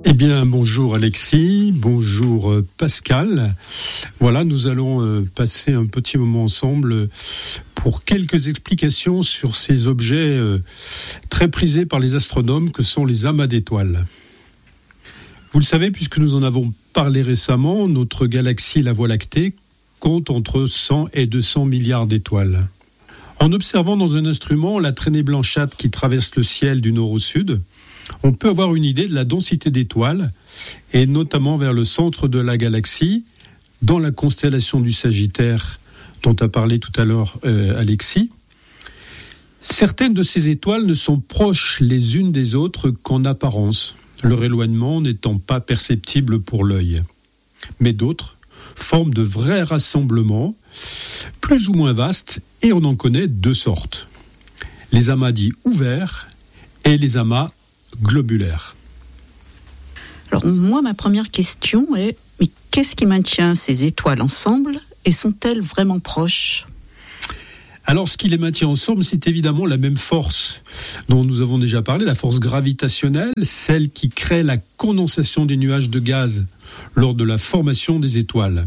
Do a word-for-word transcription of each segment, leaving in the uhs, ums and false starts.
Eh bien, bonjour Alexis, bonjour Pascal. Voilà, nous allons passer un petit moment ensemble pour quelques explications sur ces objets très prisés par les astronomes que sont les amas d'étoiles. Vous le savez, puisque nous en avons parlé récemment, notre galaxie, la Voie lactée, compte entre cent et deux cents milliards d'étoiles. En observant dans un instrument la traînée blanchâtre qui traverse le ciel du nord au sud, on peut avoir une idée de la densité d'étoiles, et notamment vers le centre de la galaxie, dans la constellation du Sagittaire, dont a parlé tout à l'heure euh, Alexis. Certaines de ces étoiles ne sont proches les unes des autres qu'en apparence, leur éloignement n'étant pas perceptible pour l'œil. Mais d'autres forment de vrais rassemblements, plus ou moins vastes, et on en connaît deux sortes. Les amas dits ouverts et les amas globulaire. Alors moi, ma première question est, mais qu'est-ce qui maintient ces étoiles ensemble et sont-elles vraiment proches ? Alors ce qui les maintient ensemble, c'est évidemment la même force dont nous avons déjà parlé, la force gravitationnelle, celle qui crée la condensation des nuages de gaz lors de la formation des étoiles.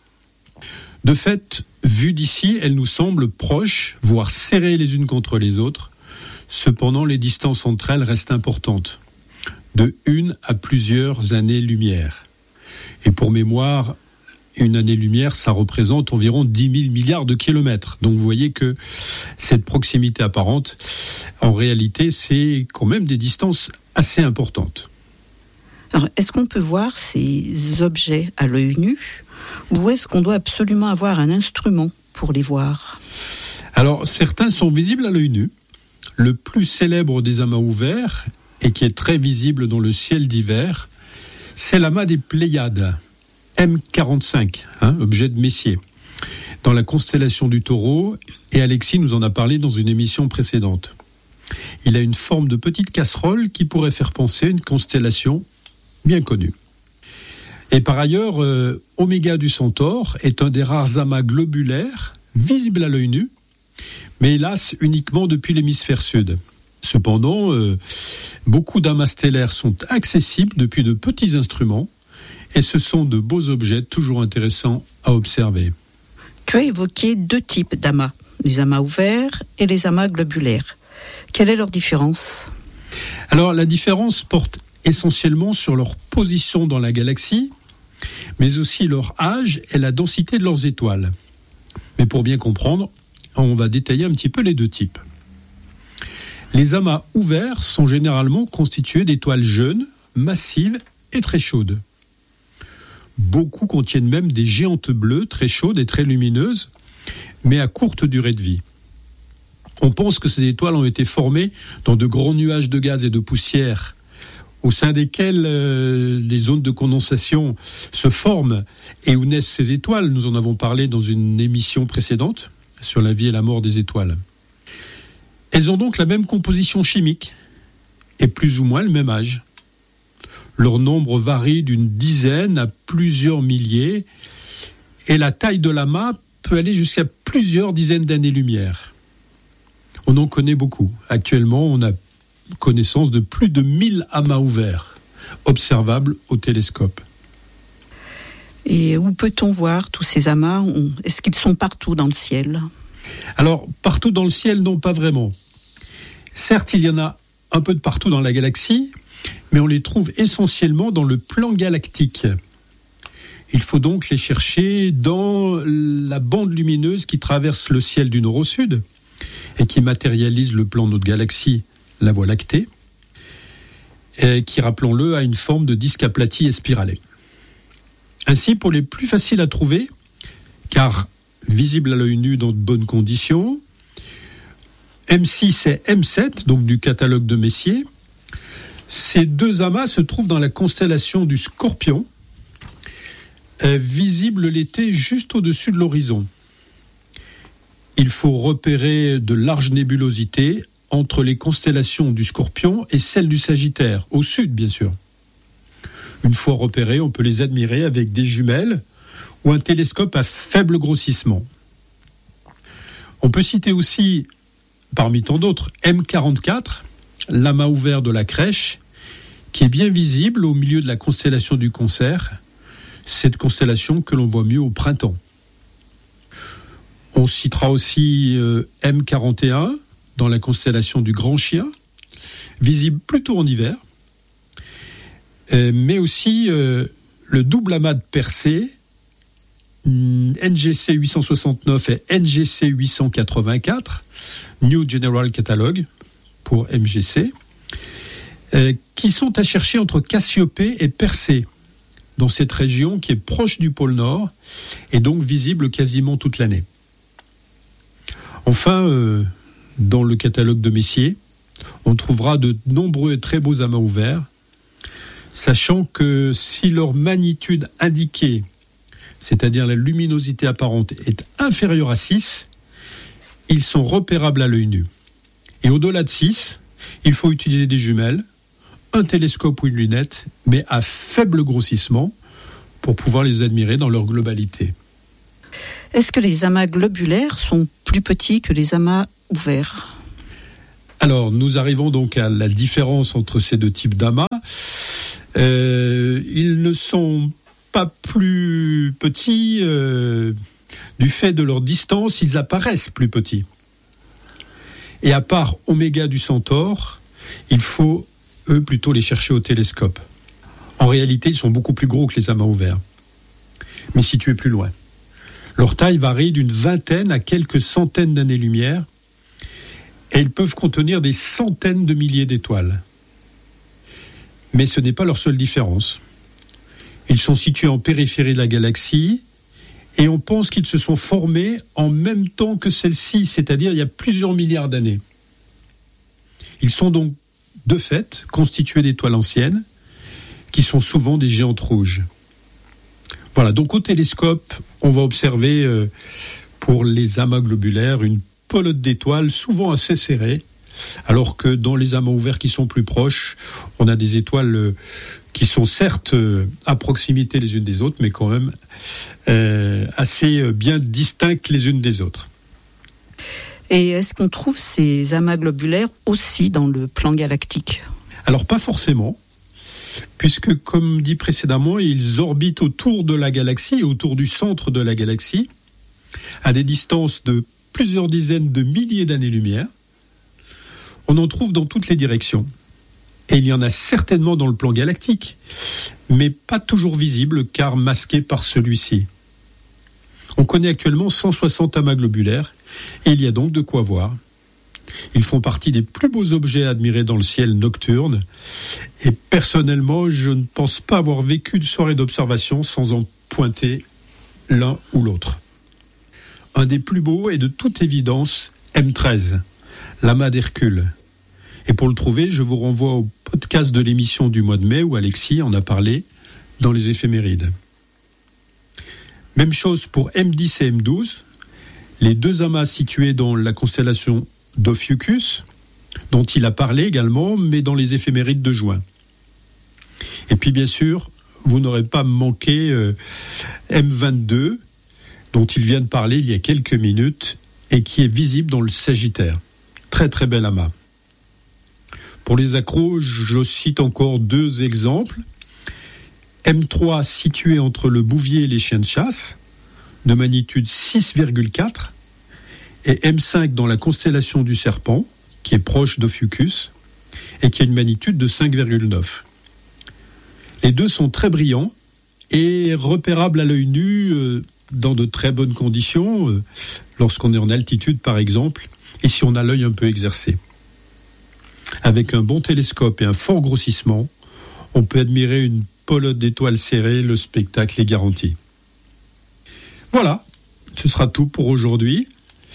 De fait, vues d'ici, elles nous semblent proches, voire serrées les unes contre les autres. Cependant, les distances entre elles restent importantes, de une à plusieurs années-lumière. Et pour mémoire, une année-lumière, ça représente environ dix mille milliards de kilomètres. Donc vous voyez que cette proximité apparente, en réalité, c'est quand même des distances assez importantes. Alors, est-ce qu'on peut voir ces objets à l'œil nu, ou est-ce qu'on doit absolument avoir un instrument pour les voir ? Alors, certains sont visibles à l'œil nu. Le plus célèbre des amas ouverts, et qui est très visible dans le ciel d'hiver, c'est l'amas des Pléiades, M quarante-cinq, hein, objet de Messier, dans la constellation du Taureau, et Alexis nous en a parlé dans une émission précédente. Il a une forme de petite casserole qui pourrait faire penser à une constellation bien connue. Et par ailleurs, euh, Oméga du Centaure est un des rares amas globulaires, visibles à l'œil nu, mais hélas uniquement depuis l'hémisphère sud. Cependant, euh, beaucoup d'amas stellaires sont accessibles depuis de petits instruments, et ce sont de beaux objets toujours intéressants à observer. Tu as évoqué deux types d'amas, les amas ouverts et les amas globulaires. Quelle est leur différence ? Alors la différence porte essentiellement sur leur position dans la galaxie, mais aussi leur âge et la densité de leurs étoiles. Mais pour bien comprendre, on va détailler un petit peu les deux types. Les amas ouverts sont généralement constitués d'étoiles jeunes, massives et très chaudes. Beaucoup contiennent même des géantes bleues très chaudes et très lumineuses, mais à courte durée de vie. On pense que ces étoiles ont été formées dans de grands nuages de gaz et de poussière, au sein desquels euh, les zones de condensation se forment et où naissent ces étoiles. Nous en avons parlé dans une émission précédente sur la vie et la mort des étoiles. Elles ont donc la même composition chimique et plus ou moins le même âge. Leur nombre varie d'une dizaine à plusieurs milliers et la taille de l'amas peut aller jusqu'à plusieurs dizaines d'années-lumière. On en connaît beaucoup. Actuellement, on a connaissance de plus de mille amas ouverts, observables au télescope. Et où peut-on voir tous ces amas ? Est-ce qu'ils sont partout dans le ciel ? Alors, partout dans le ciel, non, pas vraiment. Certes, il y en a un peu de partout dans la galaxie, mais on les trouve essentiellement dans le plan galactique. Il faut donc les chercher dans la bande lumineuse qui traverse le ciel du nord au sud et qui matérialise le plan de notre galaxie, la Voie lactée, et qui, rappelons-le, a une forme de disque aplati et spiralé. Ainsi, pour les plus faciles à trouver, car visibles à l'œil nu dans de bonnes conditions, M six et M sept, donc du catalogue de Messier, ces deux amas se trouvent dans la constellation du Scorpion, euh, visible l'été juste au-dessus de l'horizon. Il faut repérer de larges nébulosités entre les constellations du Scorpion et celles du Sagittaire, au sud bien sûr. Une fois repérées, on peut les admirer avec des jumelles ou un télescope à faible grossissement. On peut citer aussi, parmi tant d'autres, M quarante-quatre, l'amas ouvert de la Crèche, qui est bien visible au milieu de la constellation du Cancer, cette constellation que l'on voit mieux au printemps. On citera aussi euh, M quarante et un dans la constellation du Grand Chien, visible plutôt en hiver, euh, mais aussi euh, le double amas de Persée, N G C huit cent soixante-neuf et N G C huit cent quatre-vingt-quatre, New General Catalogue pour M G C, euh, qui sont à chercher entre Cassiopée et Persée, dans cette région qui est proche du pôle Nord et donc visible quasiment toute l'année. Enfin, euh, dans le catalogue de Messier, on trouvera de nombreux et très beaux amas ouverts, sachant que si leur magnitude indiquée, c'est-à-dire la luminosité apparente, est inférieure à six, ils sont repérables à l'œil nu. Et au-delà de six, il faut utiliser des jumelles, un télescope ou une lunette, mais à faible grossissement, pour pouvoir les admirer dans leur globalité. Est-ce que les amas globulaires sont plus petits que les amas ouverts ? Alors, nous arrivons donc à la différence entre ces deux types d'amas. Euh, ils ne sont pas plus petits euh, du fait de leur distance, ils apparaissent plus petits. Et à part Oméga du Centaure, il faut, eux, plutôt les chercher au télescope. En réalité, ils sont beaucoup plus gros que les amas ouverts, mais situés plus loin. Leur taille varie d'une vingtaine à quelques centaines d'années-lumière, et ils peuvent contenir des centaines de milliers d'étoiles. Mais ce n'est pas leur seule différence. Ils sont situés en périphérie de la galaxie et on pense qu'ils se sont formés en même temps que celle-ci, c'est-à-dire il y a plusieurs milliards d'années. Ils sont donc, de fait, constitués d'étoiles anciennes qui sont souvent des géantes rouges. Voilà, donc au télescope, on va observer euh, pour les amas globulaires une pelote d'étoiles souvent assez serrée, alors que dans les amas ouverts qui sont plus proches, on a des étoiles euh, qui sont certes euh, à proximité les unes des autres, mais quand même euh, assez bien distinctes les unes des autres. Et est-ce qu'on trouve ces amas globulaires aussi dans le plan galactique ? Alors pas forcément, puisque comme dit précédemment, ils orbitent autour de la galaxie et autour du centre de la galaxie, à des distances de plusieurs dizaines de milliers d'années-lumière. On en trouve dans toutes les directions. Et il y en a certainement dans le plan galactique, mais pas toujours visible car masqué par celui-ci. On connaît actuellement cent soixante amas globulaires et il y a donc de quoi voir. Ils font partie des plus beaux objets à admirer dans le ciel nocturne et personnellement, je ne pense pas avoir vécu de soirée d'observation sans en pointer l'un ou l'autre. Un des plus beaux est de toute évidence M treize, l'amas d'Hercule. Et pour le trouver, je vous renvoie au podcast de l'émission du mois de mai où Alexis en a parlé dans les éphémérides. Même chose pour M dix et M douze, les deux amas situés dans la constellation d'Ophiuchus, dont il a parlé également, mais dans les éphémérides de juin. Et puis bien sûr, vous n'aurez pas manqué euh, M vingt-deux, dont il vient de parler il y a quelques minutes, et qui est visible dans le Sagittaire. Très très bel amas. Pour les accros, je cite encore deux exemples. M trois situé entre le Bouvier et les chiens de chasse, de magnitude six virgule quatre, et M cinq dans la constellation du Serpent, qui est proche d'Ophiuchus, et qui a une magnitude de cinq virgule neuf. Les deux sont très brillants et repérables à l'œil nu euh, dans de très bonnes conditions, euh, lorsqu'on est en altitude par exemple, et si on a l'œil un peu exercé. Avec un bon télescope et un fort grossissement, on peut admirer une pelote d'étoiles serrées, le spectacle est garanti. Voilà, ce sera tout pour aujourd'hui.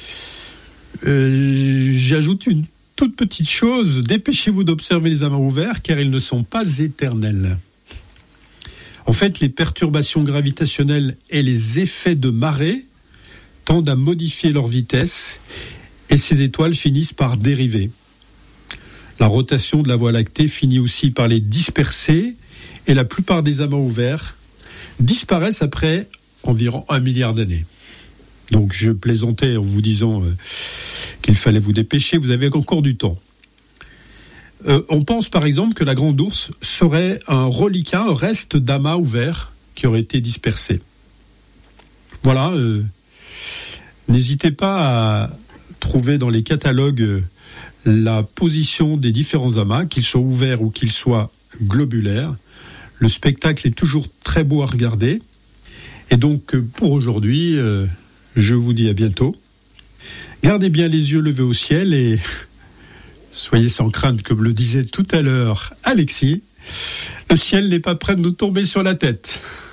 Euh, j'ajoute une toute petite chose, dépêchez-vous d'observer les amas ouverts car ils ne sont pas éternels. En fait, les perturbations gravitationnelles et les effets de marée tendent à modifier leur vitesse et ces étoiles finissent par dériver. La rotation de la Voie lactée finit aussi par les disperser et la plupart des amas ouverts disparaissent après environ un milliard d'années. Donc je plaisantais en vous disant euh, qu'il fallait vous dépêcher, vous avez encore du temps. Euh, on pense par exemple que la grande ours serait un reliquat, un reste d'amas ouvert qui aurait été dispersé. Voilà. Euh, n'hésitez pas à trouver dans les catalogues euh, la position des différents amas, qu'ils soient ouverts ou qu'ils soient globulaires. Le spectacle est toujours très beau à regarder. Et donc, euh, pour aujourd'hui, euh, je vous dis à bientôt. Gardez bien les yeux levés au ciel et soyez sans crainte, comme le disait tout à l'heure Alexis. Le ciel n'est pas prêt de nous tomber sur la tête.